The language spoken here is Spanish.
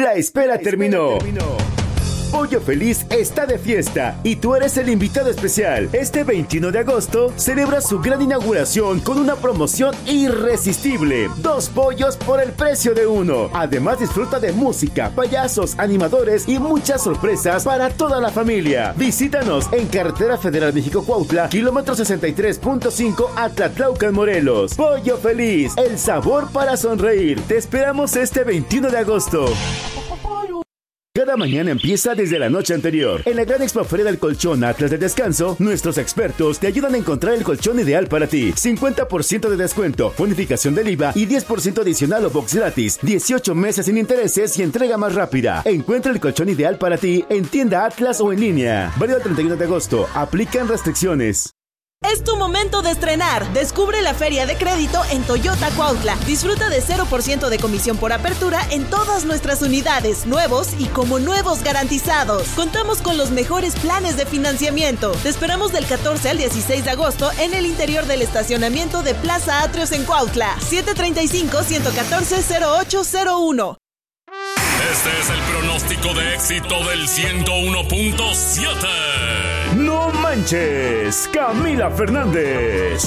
La espera terminó. Pollo Feliz está de fiesta y tú eres el invitado especial. Este 21 de agosto celebra su gran inauguración con una promoción irresistible. 2 pollos por el precio de 1. Además disfruta de música, payasos, animadores y muchas sorpresas para toda la familia. Visítanos en Carretera Federal México-Cuautla, kilómetro 63.5 Atlatlaucan, Morelos. Pollo Feliz, el sabor para sonreír. Te esperamos este 21 de agosto. Cada mañana empieza desde la noche anterior. En la gran expoferia del colchón Atlas de Descanso, nuestros expertos te ayudan a encontrar el colchón ideal para ti. 50% de descuento, bonificación del IVA y 10% adicional o box gratis. 18 meses sin intereses y entrega más rápida. Encuentra el colchón ideal para ti en tienda Atlas o en línea. Válido el 31 de agosto. Aplican restricciones. Es tu momento de estrenar. Descubre la feria de crédito en Toyota Cuautla. Disfruta de 0% de comisión por apertura en todas nuestras unidades, nuevos y como nuevos garantizados. Contamos con los mejores planes de financiamiento. Te esperamos del 14 al 16 de agosto en el interior del estacionamiento de Plaza Atrios en Cuautla. 735-114-0801. Este es el pronóstico de éxito del 101.7. ¡No manches! Camila Fernández.